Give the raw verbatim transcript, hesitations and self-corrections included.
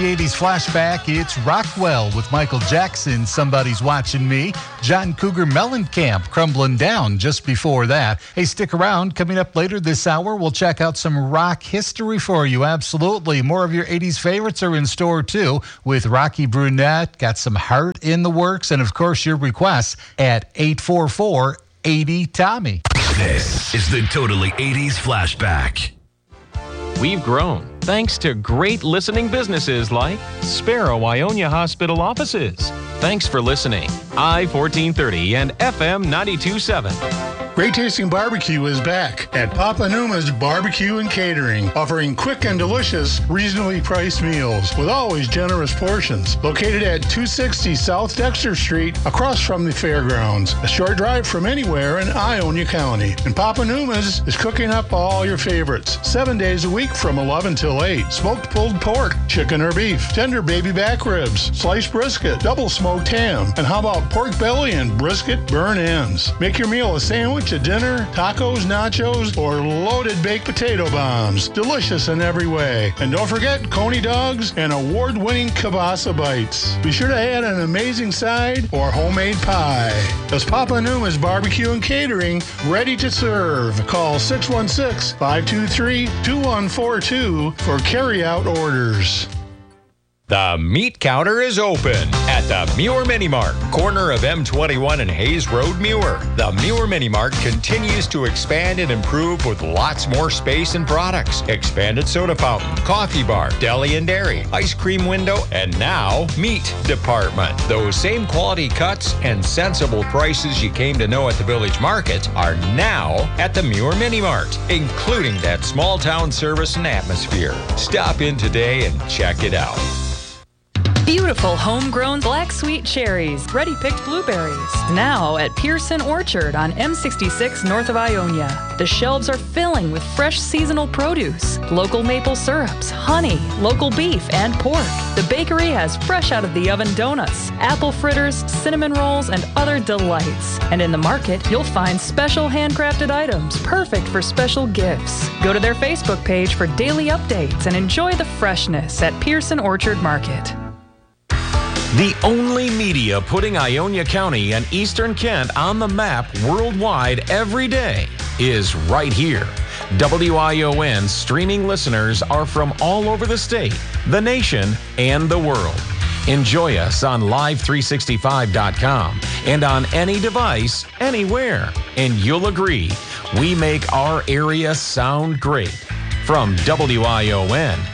eighties flashback, it's Rockwell with Michael Jackson, Somebody's Watching Me. John Cougar Mellencamp, Crumbling Down just before that. Hey, stick around. Coming up later this hour, we'll check out some rock history for you. Absolutely. More of your eighties favorites are in store, too, with Rocky Brunette. Got some Heart in the works. And, of course, your requests at eight four four, eight zero, Tommy. This is the Totally eighties Flashback. We've grown thanks to great listening businesses like Sparrow Ionia Hospital Offices. Thanks for listening. I fourteen thirty and F M ninety-two point seven. Great Tasting Barbecue is back at Papa Numa's Barbecue and Catering, offering quick and delicious, reasonably priced meals with always generous portions. Located at two sixty South Dexter Street, across from the fairgrounds, a short drive from anywhere in Ionia County. And Papa Numa's is cooking up all your favorites, seven days a week from eleven till eight. Smoked pulled pork, chicken or beef, tender baby back ribs, sliced brisket, double smoked ham, and how about pork belly and brisket burn ends? Make your meal a sandwich, a dinner, tacos, nachos, or loaded baked potato bombs. Delicious in every way. And don't forget Coney dogs and award-winning kielbasa bites. Be sure to add an amazing side or homemade pie. That's Papa Numa's Barbecue and Catering, ready to serve. Call six one six, five two three, two one four two for carry-out orders. The meat counter is open at the Muir Mini Mart, corner of M twenty-one and Hayes Road, Muir. The Muir Mini Mart continues to expand and improve with lots more space and products. Expanded soda fountain, coffee bar, deli and dairy, ice cream window, and now meat department. Those same quality cuts and sensible prices you came to know at the Village Market are now at the Muir Mini Mart, including that small town service and atmosphere. Stop in today and check it out. Beautiful homegrown black sweet cherries, ready-picked blueberries. Now at Pearson Orchard on M sixty-six north of Ionia. The shelves are filling with fresh seasonal produce, local maple syrups, honey, local beef, and pork. The bakery has fresh out of the oven donuts, apple fritters, cinnamon rolls, and other delights. And in the market, you'll find special handcrafted items perfect for special gifts. Go to their Facebook page for daily updates and enjoy the freshness at Pearson Orchard Market. The only media putting Ionia County and Eastern Kent on the map worldwide every day is right here. W I O N streaming listeners are from all over the state, the nation, and the world. Enjoy us on live three sixty-five dot com and on any device, anywhere. And you'll agree, we make our area sound great. From W I O N,